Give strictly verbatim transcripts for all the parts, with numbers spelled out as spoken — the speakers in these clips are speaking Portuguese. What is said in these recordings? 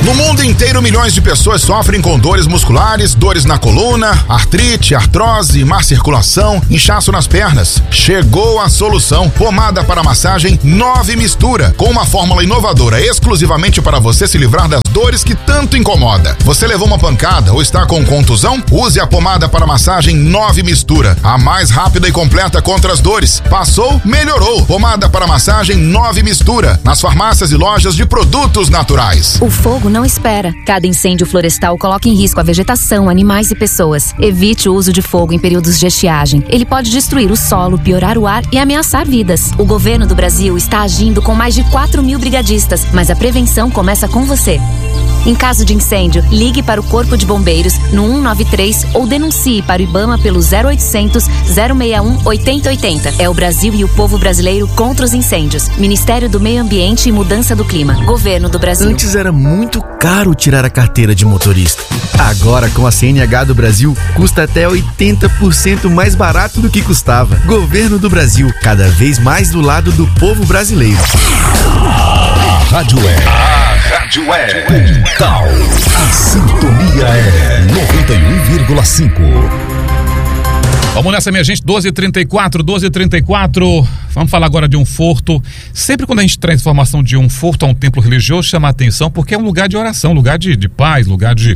No mundo inteiro, milhões de pessoas sofrem com dores musculares, dores na coluna, artrite, artrose, má circulação, inchaço nas pernas. Chegou a solução. Pomada para massagem nove Mistura, com uma fórmula inovadora exclusivamente para você se livrar das dores que tanto incomoda. Você levou uma pancada ou está com contusão? Use a pomada para massagem nove Mistura, a mais rápida e completa contra as dores. Passou, melhorou. Pomada para massagem nove Mistura, nas farmácias e lojas de produtos naturais. O fogo não espera. Cada incêndio florestal coloca em risco a vegetação, animais e pessoas. Evite o uso de fogo em períodos de estiagem. Ele pode destruir o solo, piorar o ar e ameaçar vidas. O governo do Brasil está agindo com mais de quatro mil brigadistas, mas a prevenção começa com você. Em caso de incêndio, ligue para o Corpo de Bombeiros no um nove três ou denuncie para o IBAMA pelo zero oitocentos, zero seis um, oito zero oito zero. É o Brasil e o povo brasileiro contra os incêndios. Ministério do Meio Ambiente e Mudança do Clima. Governo do Brasil. Antes era muito caro tirar a carteira de motorista. Agora, com a C N H do Brasil, custa até oitenta por cento mais barato do que custava. Governo do Brasil, cada vez mais do lado do povo brasileiro. A Rádio é. A Rádio é. Tal. A sintonia é noventa e um vírgula cinco. Vamos nessa, minha gente, doze e trinta e quatro, doze e trinta e quatro. Vamos falar agora de um furto. Sempre quando a gente traz informação de um furto a um templo religioso, chama a atenção, porque é um lugar de oração, lugar de, de paz, lugar de,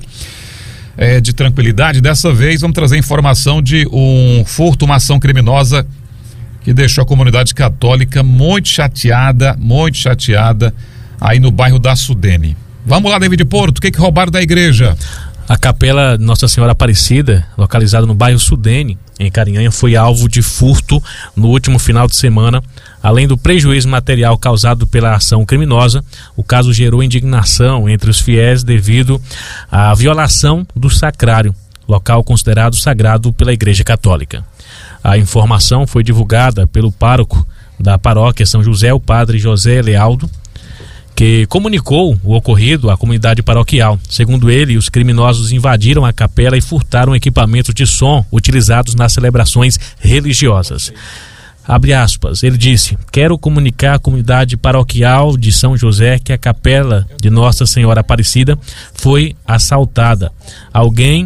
é, de tranquilidade. Dessa vez, vamos trazer informação de um furto, uma ação criminosa que deixou a comunidade católica muito chateada, muito chateada, aí no bairro da Sudene. Vamos lá, David Porto, o que que roubaram da igreja? A capela Nossa Senhora Aparecida, localizada no bairro Sudene, em Carinhanha, foi alvo de furto no último final de semana. Além do prejuízo material causado pela ação criminosa, o caso gerou indignação entre os fiéis devido à violação do sacrário, local considerado sagrado pela Igreja Católica. A informação foi divulgada pelo pároco da paróquia São José, o padre José Lealdo, que comunicou o ocorrido à comunidade paroquial. Segundo ele, os criminosos invadiram a capela e furtaram equipamentos de som utilizados nas celebrações religiosas. Abre aspas, ele disse: quero comunicar à comunidade paroquial de São José que a capela de Nossa Senhora Aparecida foi assaltada. Alguém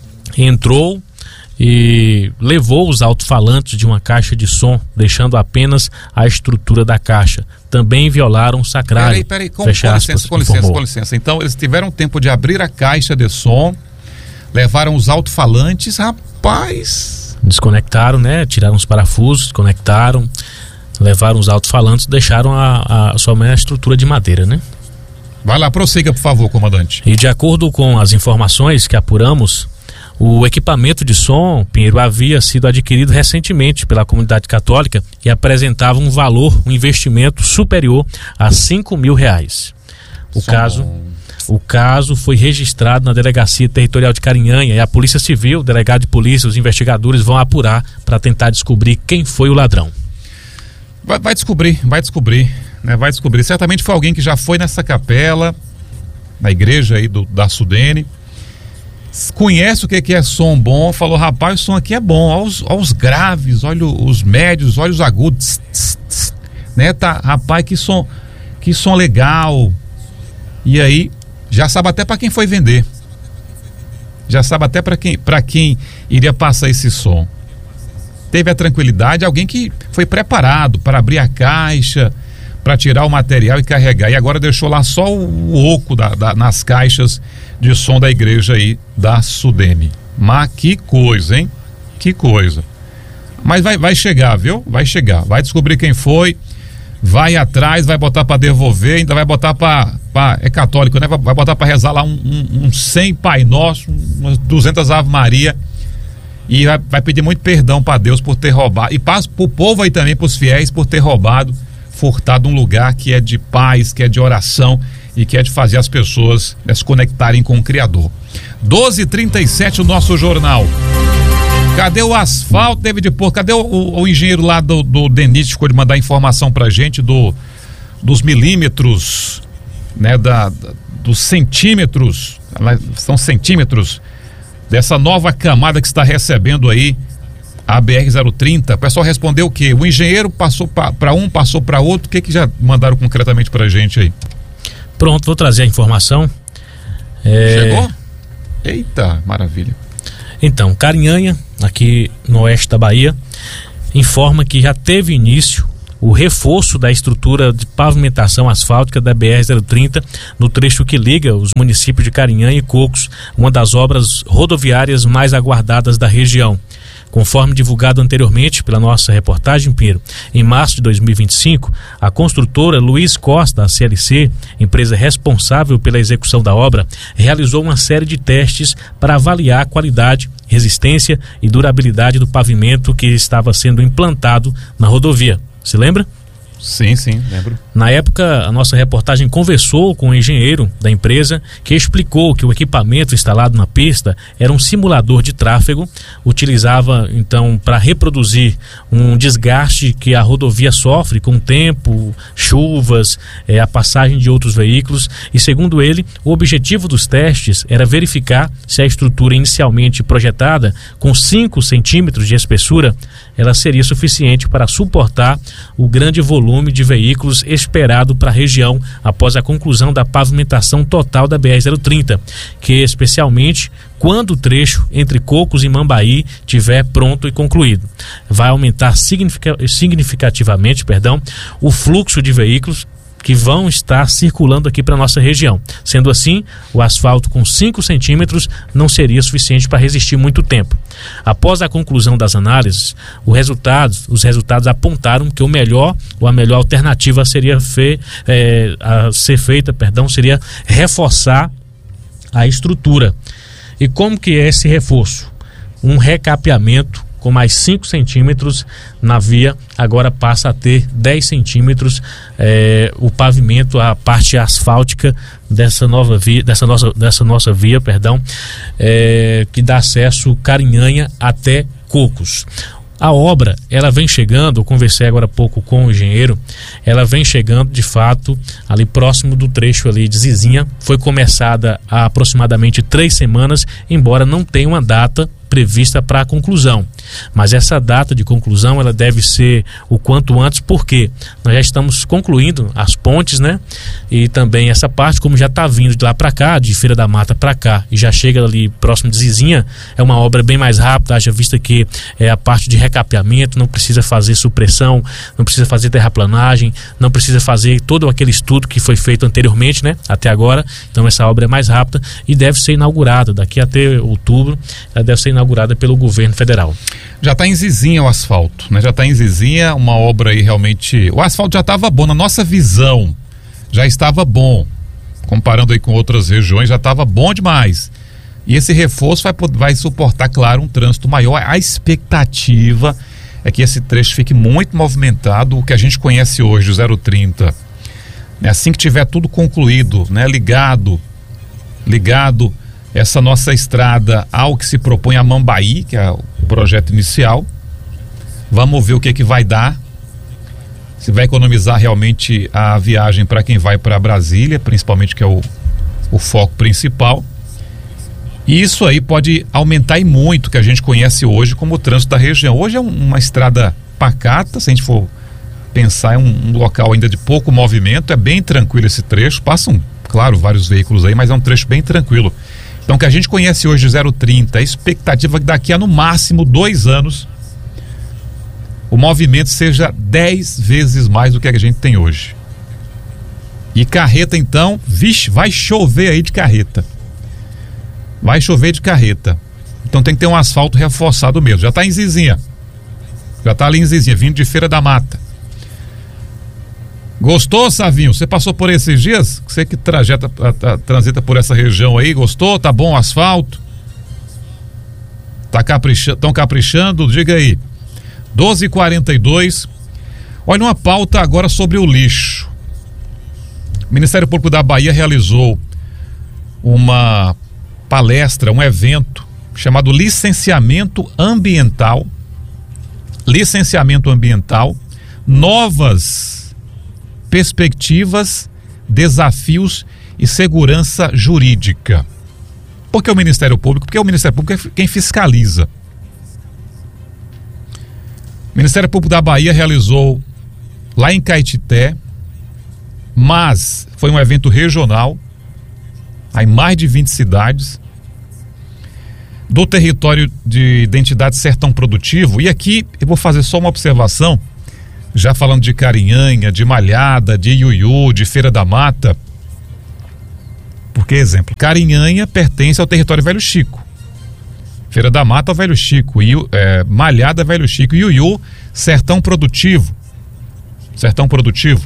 entrou e levou os alto-falantes de uma caixa de som, deixando apenas a estrutura da caixa. Também violaram o sacrário. Peraí, peraí, com, com licença, com licença, com licença. Então, eles tiveram tempo de abrir a caixa de som, levaram os alto-falantes, rapaz... Desconectaram, né? Tiraram os parafusos, desconectaram, levaram os alto-falantes, deixaram a, a, somente a estrutura de madeira, né? Vai lá, prossiga, por favor, comandante. E de acordo com as informações que apuramos, o equipamento de som, Pinheiro, havia sido adquirido recentemente pela comunidade católica e apresentava um valor, um investimento superior a cinco mil reais. O som caso, bom. o caso foi registrado na Delegacia Territorial de Carinhanha e a Polícia Civil, o delegado de polícia, os investigadores vão apurar para tentar descobrir quem foi o ladrão. Vai, vai descobrir, vai descobrir, né? Vai descobrir. Certamente foi alguém que já foi nessa capela, na igreja aí do, da Sudene, conhece o que, que é som bom, falou, rapaz, o som aqui é bom, olha os, olha os graves, olha os médios, olha os agudos, tss, tss, né, tá, rapaz, que som, que som legal. E aí, já sabe até para quem foi vender, já sabe até para quem, para quem iria passar esse som. Teve a tranquilidade, alguém que foi preparado para abrir a caixa, para tirar o material e carregar, e agora deixou lá só o oco da, da, nas caixas de som da igreja aí da Sudene. Mas que coisa, hein? Que coisa. Mas vai, vai chegar, viu? Vai chegar, vai descobrir quem foi, vai atrás, vai botar para devolver, ainda vai botar para, é católico, né? Vai, vai botar para rezar lá um, um, um cem Pai Nosso, umas duzentas Ave Maria, e vai, vai pedir muito perdão para Deus por ter roubado, e para o povo aí também, para os fiéis, por ter roubado, furtado um lugar que é de paz, que é de oração e que é de fazer as pessoas né, se conectarem com o Criador. doze e trinta e sete, o nosso jornal. Cadê o asfalto, David Porto? Cadê o, o, o engenheiro lá do, do DENIT que ficou de mandar informação pra gente do, dos milímetros, né, da, da, dos centímetros, são centímetros dessa nova camada que está recebendo aí a B R zero trinta, o pessoal respondeu o quê? O engenheiro passou para um, passou para outro, o que que já mandaram concretamente para a gente aí? Pronto, vou trazer a informação. É... Chegou? Eita, maravilha. Então, Carinhanha, aqui no oeste da Bahia, informa que já teve início o reforço da estrutura de pavimentação asfáltica da B R zero trinta no trecho que liga os municípios de Carinhanha e Cocos, uma das obras rodoviárias mais aguardadas da região. Conforme divulgado anteriormente pela nossa reportagem, Pinheiro, em março de dois mil e vinte e cinco, a construtora Luiz Costa, a C L C, empresa responsável pela execução da obra, realizou uma série de testes para avaliar a qualidade, resistência e durabilidade do pavimento que estava sendo implantado na rodovia. Se lembra? Sim, sim, lembro. Na época, a nossa reportagem conversou com o engenheiro da empresa, que explicou que o equipamento instalado na pista era um simulador de tráfego, utilizava então para reproduzir um desgaste que a rodovia sofre com o tempo, chuvas, é, a passagem de outros veículos, e segundo ele, o objetivo dos testes era verificar se a estrutura inicialmente projetada com cinco centímetros de espessura, ela seria suficiente para suportar o grande volume de veículos esperado para a região após a conclusão da pavimentação total da B R zero trinta, que especialmente quando o trecho entre Cocos e Mambaí tiver pronto e concluído. Vai aumentar significativamente, perdão, o fluxo de veículos que vão estar circulando aqui para nossa região. Sendo assim, o asfalto com cinco centímetros não seria suficiente para resistir muito tempo. Após a conclusão das análises, os resultados, os resultados apontaram que o melhor ou a melhor alternativa seria fe, é, a ser feita, perdão, seria reforçar a estrutura. E como que é esse reforço? Um recapeamento com mais cinco centímetros na via, agora passa a ter dez centímetros é, o pavimento, a parte asfáltica dessa nova via, dessa nossa, dessa nossa via, perdão, é, que dá acesso Carinhanha até Cocos. A obra, ela vem chegando, eu conversei agora há pouco com o engenheiro, ela vem chegando de fato ali próximo do trecho ali de Zizinha, foi começada há aproximadamente três semanas, embora não tenha uma data prevista para a conclusão, mas essa data de conclusão ela deve ser o quanto antes, porque nós já estamos concluindo as pontes, né? E também essa parte, como já está vindo de lá para cá, de Feira da Mata para cá, e já chega ali próximo de Zizinha, é uma obra bem mais rápida, haja vista que é a parte de recapeamento, não precisa fazer supressão, não precisa fazer terraplanagem, não precisa fazer todo aquele estudo que foi feito anteriormente, né? Até agora, então essa obra é mais rápida e deve ser inaugurada daqui até outubro, ela deve ser inaugurada inaugurada pelo governo federal. Já está em Zizinha o asfalto, né? Já está em Zizinha, uma obra aí realmente... O asfalto já estava bom, na nossa visão, já estava bom. Comparando aí com outras regiões, já estava bom demais. E esse reforço vai, vai suportar, claro, um trânsito maior. A expectativa é que esse trecho fique muito movimentado. O que a gente conhece hoje, o zero trinta, né? Assim que tiver tudo concluído, né? Ligado, ligado... essa nossa estrada ao que se propõe a Mambaí, que é o projeto inicial. Vamos ver o que que vai dar, se vai economizar realmente a viagem para quem vai para Brasília, principalmente, que é o, o foco principal. E isso aí pode aumentar e muito o que a gente conhece hoje como o trânsito da região. Hoje é um, uma estrada pacata, se a gente for pensar, é um, um local ainda de pouco movimento, é bem tranquilo esse trecho, passam, claro, vários veículos aí, mas é um trecho bem tranquilo. Então, o que a gente conhece hoje de zero trinta, a expectativa é que daqui a no máximo dois anos o movimento seja dez vezes mais do que a gente tem hoje. E carreta, então, vixe, vai chover aí de carreta. Vai chover de carreta. Então tem que ter um asfalto reforçado mesmo. Já está em Zizinha. Já está ali em Zizinha, vindo de Feira da Mata. Gostou, Savinho? Você passou por esses dias? Você que trajeta, transita por essa região aí, gostou? Tá bom o asfalto? Tá capricha, tão caprichando? Diga aí. doze e quarenta e dois. Olha uma pauta agora sobre o lixo. O Ministério Público da Bahia realizou uma palestra, um evento chamado Licenciamento Ambiental. Licenciamento Ambiental. Novas perspectivas, desafios e segurança jurídica. Por que o Ministério Público? Porque o Ministério Público é quem fiscaliza. O Ministério Público da Bahia realizou lá em Caetité, mas foi um evento regional, em mais de vinte cidades do território de identidade Sertão Produtivo. E aqui eu vou fazer só uma observação, já falando de Carinhanha, de Malhada, de Iuiú, de Feira da Mata. Porque, exemplo, Carinhanha pertence ao território Velho Chico, Feira da Mata ao Velho Chico, Iu, é, Malhada Velho Chico, Iuiú, Sertão Produtivo. Sertão Produtivo.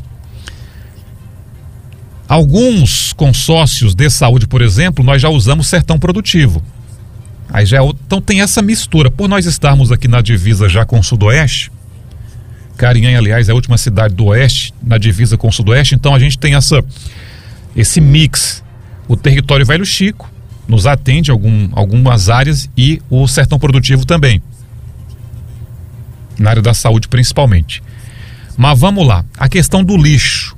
Alguns consórcios de saúde, por exemplo, nós já usamos Sertão Produtivo. Aí já é, então tem essa mistura. Por nós estarmos aqui na divisa já com o Sudoeste, Carinhanha, aliás, é a última cidade do Oeste, na divisa com o Sudoeste, então a gente tem essa, esse mix. O território Velho Chico nos atende algum, algumas áreas e o Sertão Produtivo também, na área da saúde principalmente. Mas vamos lá, a questão do lixo.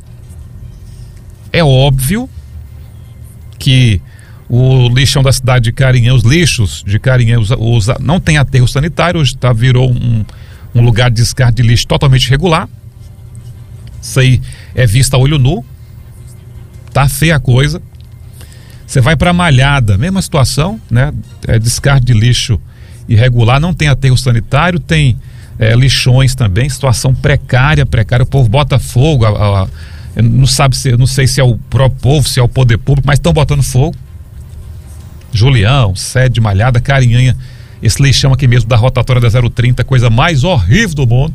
É óbvio que o lixão da cidade de Carinhanha, os lixos de Carinhanha usa, usa, não tem aterro sanitário, hoje tá, virou um, um lugar de descarte de lixo totalmente irregular. Isso aí é visto a olho nu, tá feia a coisa. Você vai para Malhada, mesma situação, né? É descarte de lixo irregular, não tem aterro sanitário, tem é, lixões também, situação precária, precária, o povo bota fogo, a, a, não sabe se, não sei se é o próprio povo, se é o poder público, mas estão botando fogo. Julião, sede de Malhada, Carinhanha, esse lixão aqui mesmo da rotatória da zero trinta, coisa mais horrível do mundo.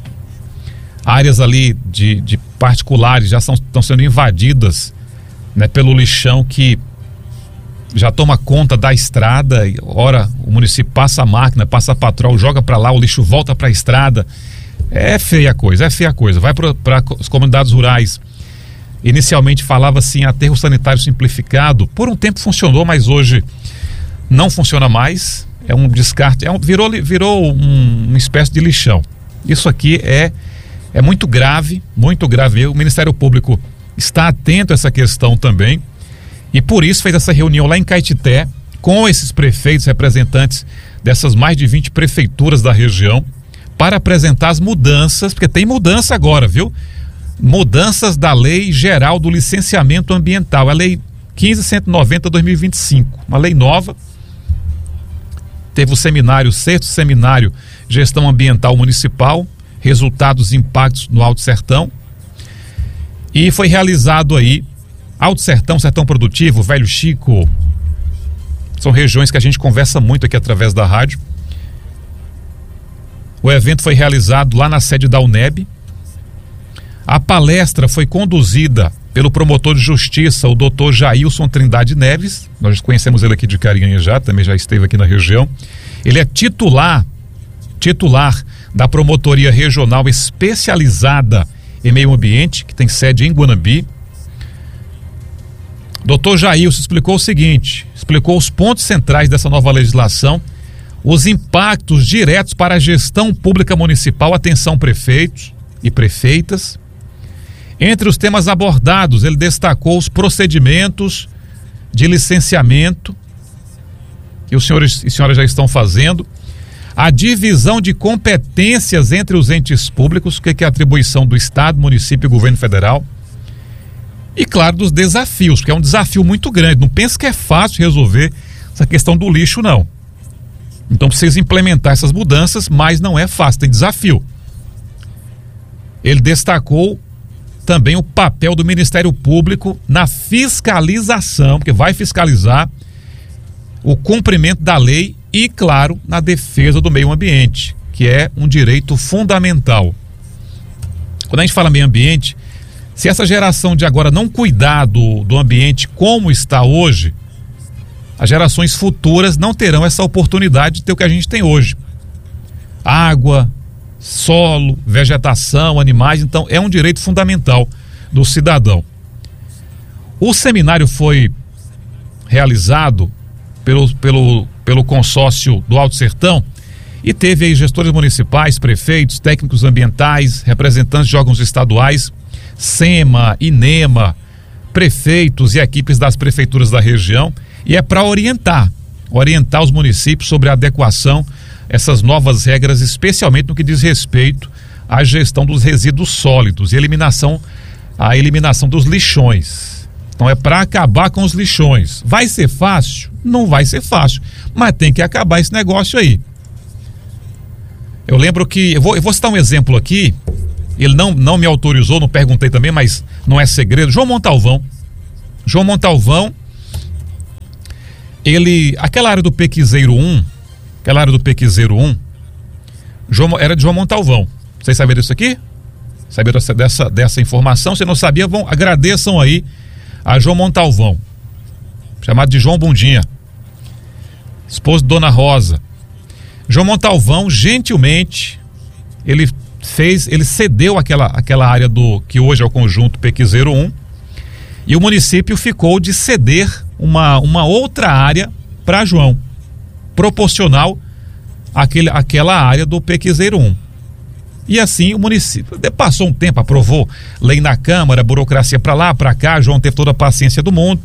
Áreas ali de, de particulares já são, estão sendo invadidas, né, pelo lixão que já toma conta da estrada. E, ora, o município passa a máquina, passa a patrol, joga para lá, o lixo volta para a estrada. É feia a coisa, é feia a coisa. Vai para as comunidades rurais. Inicialmente falava-se em aterro sanitário simplificado. Por um tempo funcionou, mas hoje não funciona mais. É um descarte, é um, virou, virou um, uma espécie de lixão. Isso aqui é, é muito grave, muito grave. O Ministério Público está atento a essa questão também. E por isso fez essa reunião lá em Caetité com esses prefeitos, representantes dessas mais de vinte prefeituras da região, para apresentar as mudanças, porque tem mudança agora, viu? Mudanças da Lei Geral do Licenciamento Ambiental, a Lei quinze mil cento e noventa de dois mil e vinte e cinco, uma lei nova. Teve o seminário, o sexto seminário Gestão Ambiental Municipal, resultados e impactos no Alto Sertão. E foi realizado aí Alto Sertão, Sertão Produtivo, Velho Chico. São regiões que a gente conversa muito aqui através da rádio. O evento foi realizado lá na sede da U N E B. A palestra foi conduzida pelo promotor de justiça, o doutor Jailson Trindade Neves. Nós conhecemos ele aqui de Carinhanha já, também já esteve aqui na região. Ele é titular, titular da Promotoria Regional Especializada em Meio Ambiente, que tem sede em Guanambi. doutor Jailson explicou o seguinte, explicou os pontos centrais dessa nova legislação, os impactos diretos para a gestão pública municipal, atenção prefeitos e prefeitas. Entre os temas abordados, ele destacou os procedimentos de licenciamento que os senhores e senhoras já estão fazendo, a divisão de competências entre os entes públicos, que é a atribuição do Estado, município e governo federal, e claro, dos desafios, porque é um desafio muito grande. Não pense que é fácil resolver essa questão do lixo, não. Então precisa implementar essas mudanças, mas não é fácil, tem desafio. Ele destacou também o papel do Ministério Público na fiscalização, porque vai fiscalizar o cumprimento da lei e, claro, na defesa do meio ambiente, que é um direito fundamental. Quando a gente fala meio ambiente, se essa geração de agora não cuidar do, do ambiente como está hoje, as gerações futuras não terão essa oportunidade de ter o que a gente tem hoje. Água, solo, vegetação, animais, então é um direito fundamental do cidadão. O seminário foi realizado pelo, pelo, pelo consórcio do Alto Sertão e teve aí gestores municipais, prefeitos, técnicos ambientais, representantes de órgãos estaduais, SEMA, INEMA, prefeitos e equipes das prefeituras da região, e é para orientar, orientar os municípios sobre a adequação essas novas regras, especialmente no que diz respeito à gestão dos resíduos sólidos e eliminação, a eliminação dos lixões. Então é para acabar com os lixões. Vai ser fácil? Não vai ser fácil, mas tem que acabar esse negócio aí. Eu lembro que, eu vou, eu vou citar um exemplo aqui, ele não, não me autorizou, não perguntei também, mas não é segredo. João Montalvão. João Montalvão, ele, aquela área do Pequizeiro um, aquela área do Pequizeiro um, João, era de João Montalvão. Vocês sabiam disso aqui? Sabiam dessa, dessa, dessa informação? Se não sabia, vão, agradeçam aí a João Montalvão, chamado de João Bundinha, esposo de Dona Rosa. João Montalvão, gentilmente, ele fez, ele cedeu aquela, aquela área do, que hoje é o conjunto Pequizeiro um, e o município ficou de ceder uma, uma outra área para João, proporcional àquele, àquela área do Pequizeiro um. E assim o município passou um tempo, aprovou lei na Câmara, burocracia para lá, para cá. João teve toda a paciência do mundo.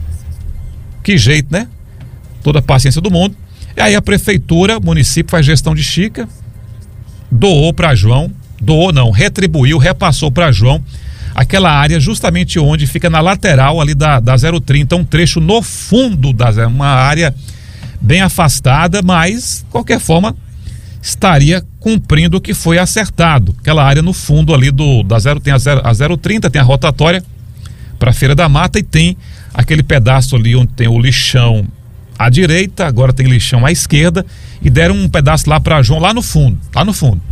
Que jeito, né? Toda a paciência do mundo. E aí a prefeitura, o município faz gestão de Chica, doou para João, doou não, retribuiu, repassou para João aquela área justamente onde fica na lateral ali da, da zero trinta, um trecho no fundo da zero, uma área bem afastada, mas de qualquer forma estaria cumprindo o que foi acertado. Aquela área no fundo ali do da zero, tem a, zero, a zero trinta, tem a rotatória para Feira da Mata e tem aquele pedaço ali onde tem o lixão à direita, agora tem lixão à esquerda, e deram um pedaço lá para João, lá no fundo, lá no fundo.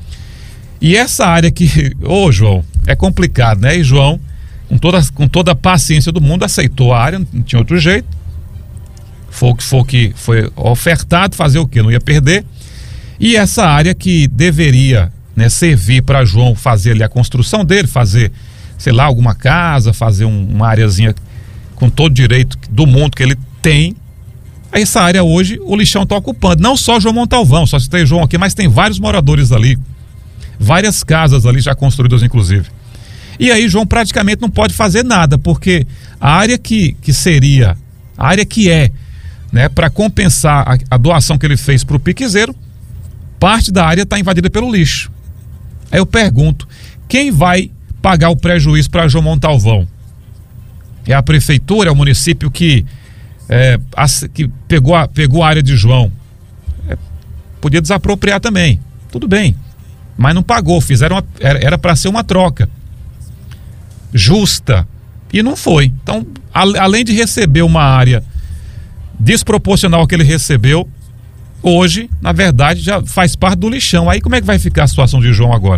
E essa área que, ô João, é complicado, né? E João, com toda, com toda a paciência do mundo, aceitou a área, não tinha outro jeito. Foi o que foi, que foi ofertado, fazer o quê? Não ia perder. E essa área que deveria, né, servir para João fazer ali a construção dele, fazer, sei lá, alguma casa, fazer um, uma areazinha com todo o direito do mundo que ele tem. Essa área hoje o lixão está ocupando, não só João Montalvão, só citei João aqui, mas tem vários moradores ali, várias casas ali já construídas inclusive. E aí João praticamente não pode fazer nada, porque a área que, que seria, a área que é, né, para compensar a, a doação que ele fez para o Piquezeiro, parte da área está invadida pelo lixo. Aí eu pergunto, quem vai pagar o prejuízo para João Montalvão? É a prefeitura, é o município que É, a, que pegou a, pegou a área de João, é, podia desapropriar também, tudo bem, mas não pagou, fizeram uma, era para ser uma troca justa e não foi. Então, a, além de receber uma área desproporcional ao que ele recebeu, hoje, na verdade, já faz parte do lixão. Aí como é que vai ficar a situação de João agora?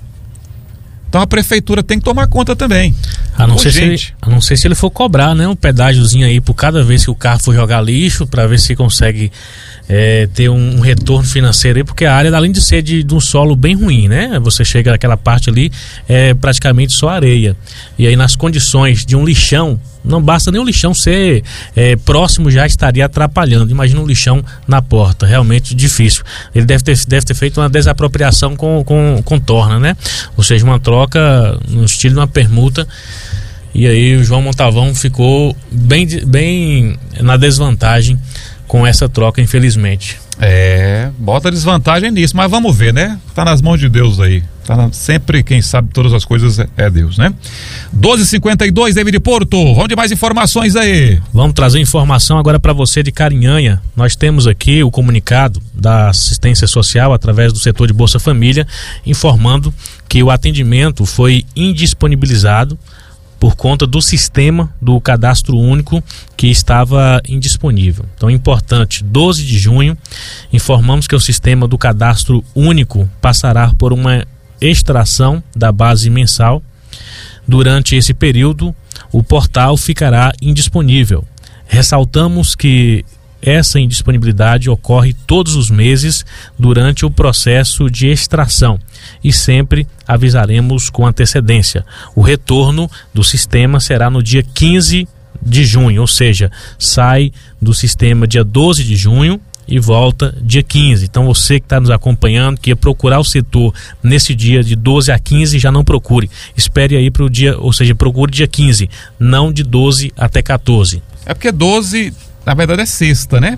Então a prefeitura tem que tomar conta também. A não, ser se ele, a não ser se ele for cobrar, né, um pedágiozinho aí por cada vez que o carro for jogar lixo, para ver se consegue é, ter um, um retorno financeiro aí, porque a área, além de ser de, de um solo bem ruim, né, você chega naquela parte ali, é praticamente só areia. E aí nas condições de um lixão, não basta nem o lixão ser é, próximo, já estaria atrapalhando. Imagina um lixão na porta, realmente difícil. Ele deve ter, deve ter feito uma desapropriação com, com, com torna, né? Ou seja, uma troca no estilo de uma permuta. E aí o João Montalvão ficou bem, bem na desvantagem com essa troca, infelizmente. É, bota desvantagem nisso, mas vamos ver, né? Tá nas mãos de Deus aí. Tá na, sempre quem sabe todas as coisas é, é Deus, né? doze e cinquenta e dois, David Porto. Vamos de mais informações aí. Vamos trazer informação agora para você de Carinhanha. Nós temos aqui o comunicado da assistência social através do setor de Bolsa Família, informando que o atendimento foi indisponibilizado por conta do sistema do cadastro único que estava indisponível. Então, importante, doze de junho, informamos que o sistema do cadastro único passará por uma extração da base mensal. Durante esse período, o portal ficará indisponível. Ressaltamos que essa indisponibilidade ocorre todos os meses durante o processo de extração e sempre avisaremos com antecedência. O retorno do sistema será no dia quinze de junho, ou seja, sai do sistema dia doze de junho e volta dia quinze. Então você que está nos acompanhando, que ia procurar o setor nesse dia de doze a quinze, já não procure. Espere aí para o dia, ou seja, procure dia quinze, não de doze até quatorze. É porque doze, na verdade, é sexta, né?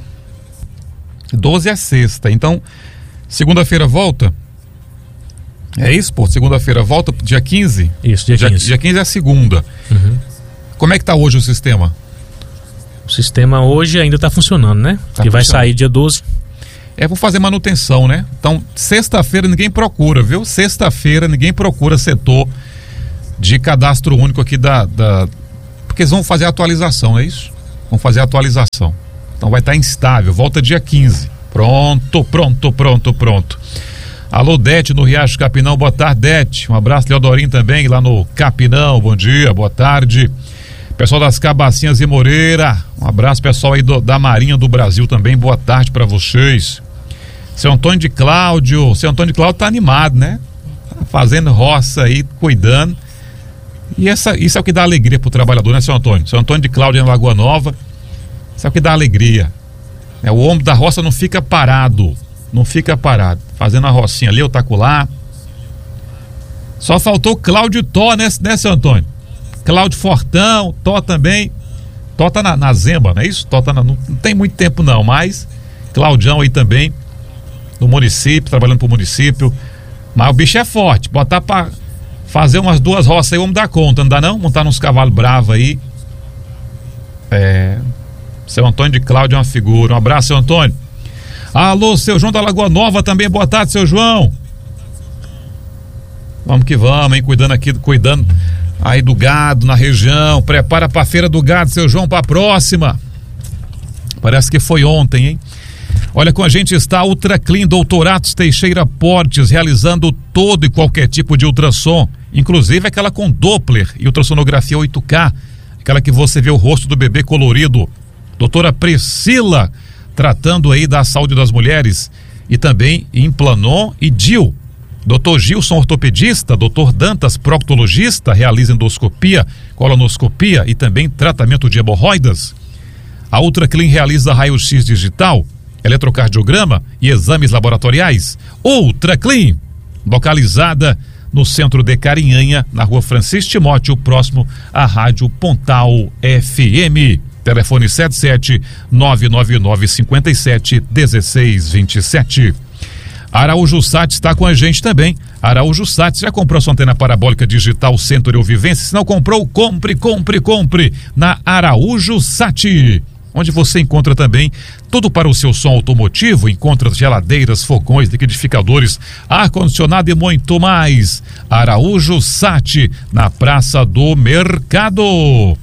doze é sexta. Então, segunda-feira volta. É isso, pô? Segunda-feira volta dia quinze? Isso, dia quinze. Dia, dia quinze é a segunda. Uhum. Como é que está hoje o sistema? O sistema hoje ainda está funcionando, né? Tá que vai funcionando. sair dia doze. É, vou fazer manutenção, né? Então, sexta-feira ninguém procura, viu? Sexta-feira ninguém procura setor de cadastro único aqui da, da... Porque eles vão fazer a atualização, não é isso? Vão fazer a atualização. Então vai estar instável, volta dia quinze. Pronto, pronto, pronto, pronto. Alô, Dete, no Riacho Capinão, boa tarde, Dete. Um abraço, Leodorim também, lá no Capinão, bom dia, boa tarde. Pessoal das Cabacinhas e Moreira, um abraço, pessoal aí do, da Marinha do Brasil também, boa tarde pra vocês. Seu Antônio de Cláudio, seu Antônio de Cláudio tá animado, né? Tá fazendo roça aí, cuidando. E essa, isso é o que dá alegria pro trabalhador, né, seu Antônio? Seu Antônio de Cláudio em Lagoa Nova, isso é o que dá alegria. É, o homem da roça não fica parado, não fica parado, fazendo a rocinha ali, o tacular. Só faltou o Cláudio Tó, né, né, seu Antônio? Cláudio Fortão, Tó também. Tó tá na, na Zemba, não é isso? Tó tá na, não, não tem muito tempo não, mas Claudião aí também, do município, trabalhando pro município. Mas o bicho é forte, botar pra fazer umas duas roças aí, vamos dar conta, não dá não? Montar uns cavalos bravos aí. É... Seu Antônio de Cláudio é uma figura. Um abraço, seu Antônio. Alô, seu João da Lagoa Nova também, boa tarde, seu João. Vamos que vamos, hein? Cuidando aqui, cuidando aí do gado na região. Prepara pra feira do gado, seu João, pra próxima. Parece que foi ontem, hein? Olha, com a gente está a Ultra Clean doutor Atos Teixeira Portes, realizando todo e qualquer tipo de ultrassom, inclusive aquela com Doppler e ultrassonografia oito K, aquela que você vê o rosto do bebê colorido. Doutora Priscila, tratando aí da saúde das mulheres, e também em Planon e D I L. doutor Gilson, ortopedista, doutor Dantas, proctologista, realiza endoscopia, colonoscopia e também tratamento de hemorroidas. A Ultra Clean realiza raio-x digital, eletrocardiograma e exames laboratoriais. Ultra Clean, localizada no centro de Carinhanha, na rua Francisco Timóteo, próximo à Rádio Pontal F M. Telefone sete sete nove nove nove cinco sete um seis dois sete. Araújo Sat está com a gente também. Araújo Sat, já comprou sua antena parabólica digital Century ou Vivência? Se não comprou, compre, compre, compre na Araújo Sat, onde você encontra também tudo para o seu som automotivo, encontra geladeiras, fogões, liquidificadores, ar-condicionado e muito mais. Araújo Sat, na Praça do Mercado.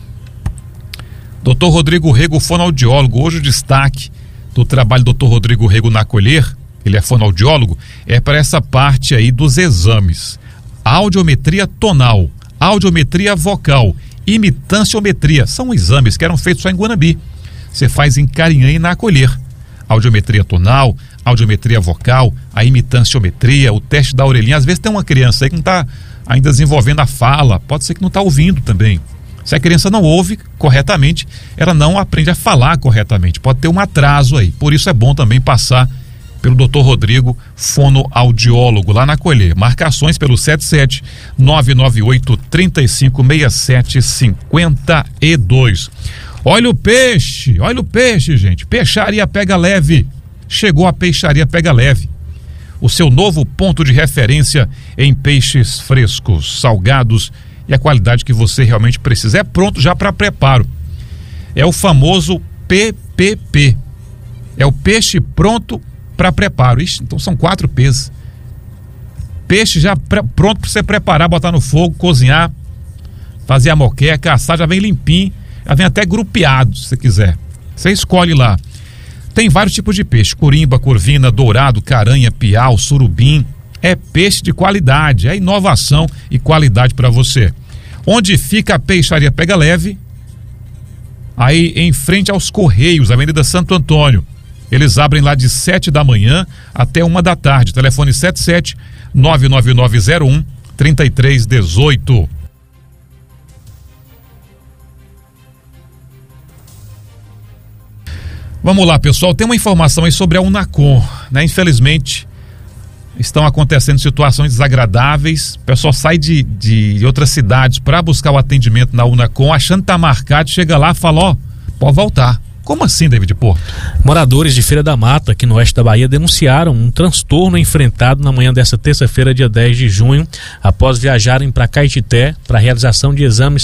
doutor Rodrigo Rego, fonoaudiólogo. Hoje o destaque do trabalho do doutor Rodrigo Rego na Acolher, ele é fonoaudiólogo, é para essa parte aí dos exames. Audiometria tonal, audiometria vocal, imitanciometria, são exames que eram feitos só em Guanambi. Você faz em Carinhanha e na Acolher. Audiometria tonal, audiometria vocal, a imitanciometria, o teste da orelhinha. Às vezes tem uma criança aí que não está ainda desenvolvendo a fala, pode ser que não está ouvindo também. Se a criança não ouve corretamente, ela não aprende a falar corretamente, pode ter um atraso aí. Por isso é bom também passar pelo doutor Rodrigo, fonoaudiólogo, lá na Acolher. Marcações pelo sete sete nove nove oito três cinco seis sete cinco dois. Olha o peixe, olha o peixe, gente. Peixaria Pega Leve. Chegou a Peixaria Pega Leve, o seu novo ponto de referência em peixes frescos, salgados e a qualidade que você realmente precisa. É pronto já para preparo. É o famoso P P P. É o peixe pronto para preparo. Ixi, então são quatro P's. Peixe já pre- pronto para você preparar, botar no fogo, cozinhar, fazer a moqueca, assar, já vem limpinho, já vem até grupeado, se você quiser. Você escolhe lá. Tem vários tipos de peixe: corimba, corvina, dourado, caranha, piau, surubim. É peixe de qualidade, é inovação e qualidade para você. Onde fica a Peixaria Pega Leve? Aí em frente aos Correios, Avenida Santo Antônio. Eles abrem lá de sete da manhã até uma da tarde. Telefone sete sete nove nove nove zero um três três um oito. Vamos lá, pessoal, tem uma informação aí sobre a Unacom, né? Infelizmente estão acontecendo situações desagradáveis. O pessoal sai de, de outras cidades para buscar o atendimento na Unacom, achando que tá marcado, chega lá e fala: ó, pode voltar. Como assim, David Porto? Moradores de Feira da Mata, aqui no oeste da Bahia, denunciaram um transtorno enfrentado na manhã desta terça-feira, dia dez de junho, após viajarem para Caetité para a realização de exames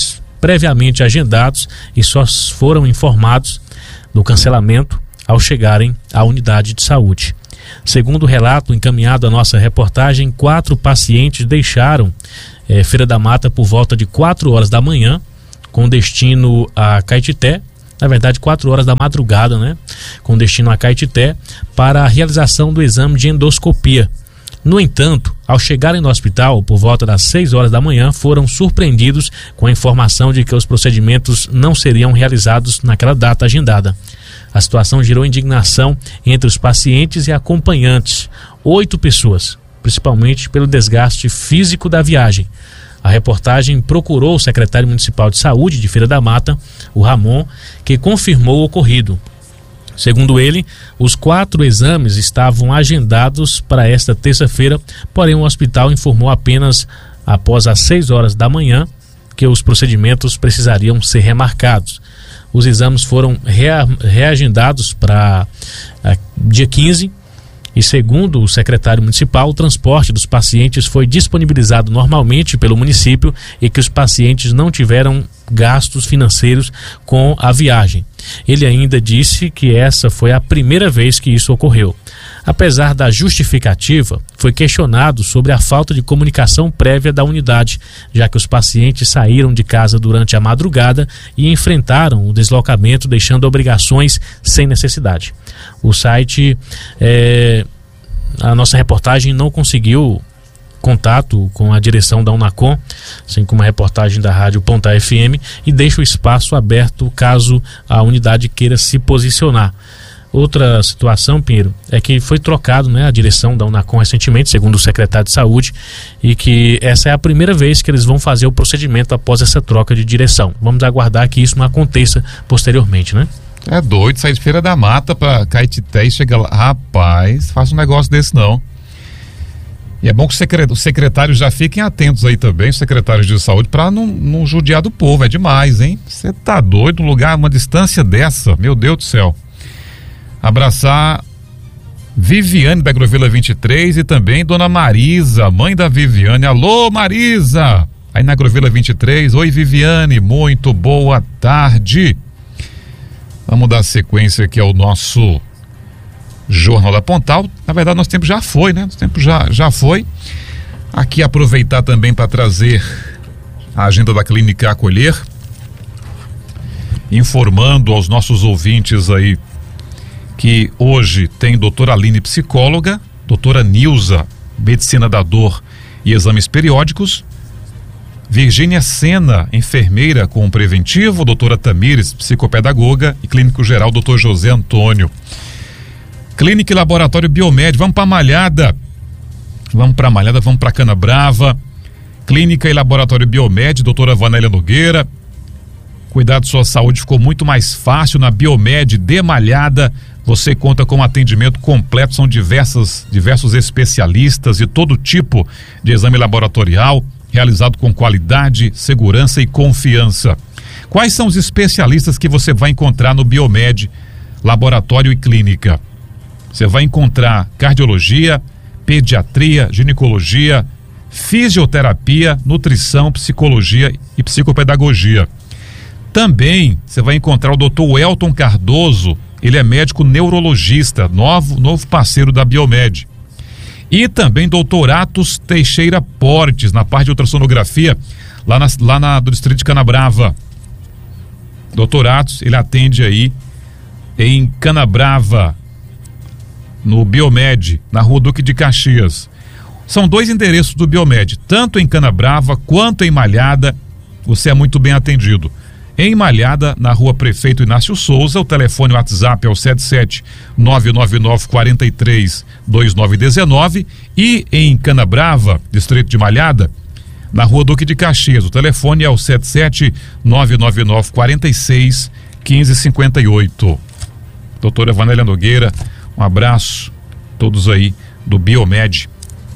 previamente agendados e só foram informados do cancelamento ao chegarem à unidade de saúde. Segundo o relato encaminhado à nossa reportagem, quatro pacientes deixaram eh, Feira da Mata por volta de quatro horas da manhã, com destino a Caetité, na verdade quatro horas da madrugada, né? Com destino a Caetité, para a realização do exame de endoscopia. No entanto, ao chegarem no hospital, por volta das seis horas da manhã, foram surpreendidos com a informação de que os procedimentos não seriam realizados naquela data agendada. A situação gerou indignação entre os pacientes e acompanhantes, oito pessoas, principalmente pelo desgaste físico da viagem. A reportagem procurou o secretário municipal de saúde de Feira da Mata, o Ramon, que confirmou o ocorrido. Segundo ele, os quatro exames estavam agendados para esta terça-feira, porém o hospital informou apenas após as seis horas da manhã que os procedimentos precisariam ser remarcados. Os exames foram rea- reagendados para uh, dia quinze e, segundo o secretário municipal, o transporte dos pacientes foi disponibilizado normalmente pelo município e que os pacientes não tiveram gastos financeiros com a viagem. Ele ainda disse que essa foi a primeira vez que isso ocorreu. Apesar da justificativa, foi questionado sobre a falta de comunicação prévia da unidade, já que os pacientes saíram de casa durante a madrugada e enfrentaram o deslocamento, deixando obrigações sem necessidade. O site, é, a nossa reportagem não conseguiu contato com a direção da Unacom, assim como a reportagem da Rádio Ponta F M, e deixa o espaço aberto caso a unidade queira se posicionar. Outra situação, Pinheiro, é que foi trocado, né, a direção da Unacom recentemente, segundo o secretário de saúde, e que essa é a primeira vez que eles vão fazer o procedimento após essa troca de direção. Vamos aguardar que isso não aconteça posteriormente, né? É doido sair de Feira da Mata pra Caetité e chegar lá. Rapaz, faz um negócio desse não. E é bom que os secretários já fiquem atentos aí também, os secretários de saúde, para não, não judiar do povo. É demais, hein? Você tá doido, um lugar, uma distância dessa, meu Deus do céu. Abraçar Viviane da Agrovila vinte e três e também Dona Marisa, mãe da Viviane. Alô, Marisa! Aí na Agrovila vinte e três, oi Viviane, muito boa tarde. Vamos dar sequência aqui ao nosso Jornal da Pontal. Na verdade, nosso tempo já foi, né? Nosso tempo já, já foi. Aqui aproveitar também para trazer a agenda da Clínica Acolher, informando aos nossos ouvintes aí que hoje tem doutora Aline, psicóloga, doutora Nilza, medicina da dor e exames periódicos, Virgínia Sena, enfermeira com preventivo, doutora Tamires, psicopedagoga, e clínico geral, doutor José Antônio. Clínica e Laboratório Biomed, vamos para Malhada, vamos para Malhada, vamos para Canabrava. Clínica e Laboratório Biomed, doutora Vanélia Nogueira. Cuidar de sua saúde ficou muito mais fácil na Biomed de Malhada. Você conta com um atendimento completo, são diversas, diversos especialistas e todo tipo de exame laboratorial, realizado com qualidade, segurança e confiança. Quais são os especialistas que você vai encontrar no Biomed, Laboratório e Clínica? Você vai encontrar cardiologia, pediatria, ginecologia, fisioterapia, nutrição, psicologia e psicopedagogia. Também você vai encontrar o doutor Welton Cardoso, ele é médico neurologista, novo, novo parceiro da Biomed. E também doutor Atos Teixeira Portes, na parte de ultrassonografia, lá, na, lá na, do distrito de Canabrava. doutor Atos, ele atende aí em Canabrava, no Biomed, na Rua Duque de Caxias. São dois endereços do Biomed, tanto em Canabrava quanto em Malhada. Você é muito bem atendido. Em Malhada, na Rua Prefeito Inácio Souza, o telefone WhatsApp é o sete sete nove nove nove quatro três dois nove um nove, e em Canabrava, distrito de Malhada, na Rua Duque de Caxias, o telefone é o sete sete nove nove nove quatro seis um cinco cinco oito. Doutora Vanélia Nogueira, um abraço, todos aí do Biomed.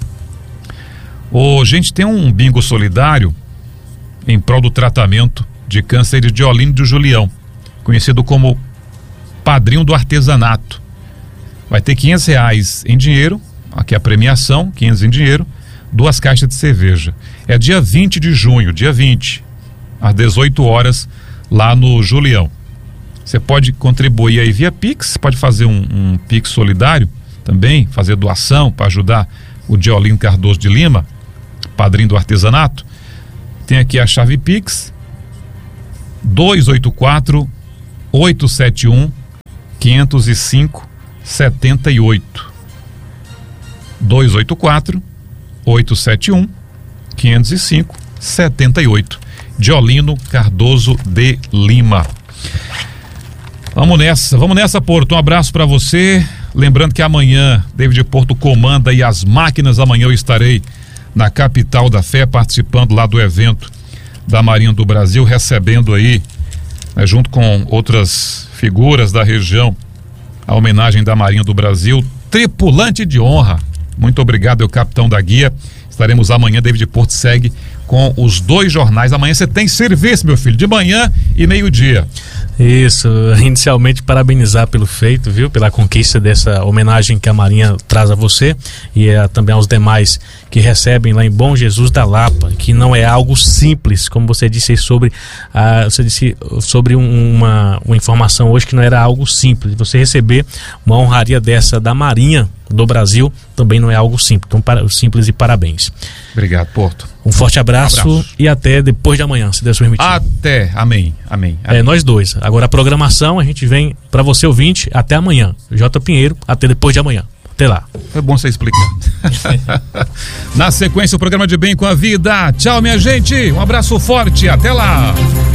Ô, gente, tem um bingo solidário em prol do tratamento de câncer de Olinda do Julião, conhecido como Padrinho do Artesanato. Vai ter quinhentos reais em dinheiro, aqui a premiação, quinhentos em dinheiro, duas caixas de cerveja. É dia vinte de junho, dia vinte. às dezoito horas, lá no Julião. Você pode contribuir aí via Pix, pode fazer um, um Pix solidário também, fazer doação para ajudar o Diolino Cardoso de Lima, padrinho do artesanato. Tem aqui a chave Pix, dois oito quatro, oito sete um, cinco zero cinco, sete oito. dois oito quatro, oito sete um, cinco zero cinco, sete oito. Diolino Cardoso de Lima. Vamos nessa, vamos nessa, Porto. Um abraço para você. Lembrando que amanhã, David Porto comanda aí as máquinas. Amanhã eu estarei na capital da fé, participando lá do evento da Marinha do Brasil, recebendo aí, né, junto com outras figuras da região, a homenagem da Marinha do Brasil, tripulante de honra. Muito obrigado, eu capitão da guia. Estaremos amanhã, David Porto segue com os dois jornais. Amanhã você tem serviço, meu filho, de manhã e meio-dia. Isso, inicialmente parabenizar pelo feito, viu, pela conquista dessa homenagem que a Marinha traz a você e a, também aos demais que recebem lá em Bom Jesus da Lapa, que não é algo simples, como você disse sobre, ah, você disse sobre um, uma, uma informação hoje que não era algo simples. Você receber uma honraria dessa da Marinha do Brasil também não é algo simples, então para, simples e parabéns. Obrigado, Porto. Um forte abraço, um abraço e até depois de amanhã, se Deus permitir. Até, amém, amém, amém. É, nós dois. Agora a programação, a gente vem para você ouvinte até amanhã. J. Pinheiro, até depois de amanhã. Até lá. Foi bom você explicar. Na sequência, o programa de Bem com a Vida. Tchau, minha gente. Um abraço forte. Até lá.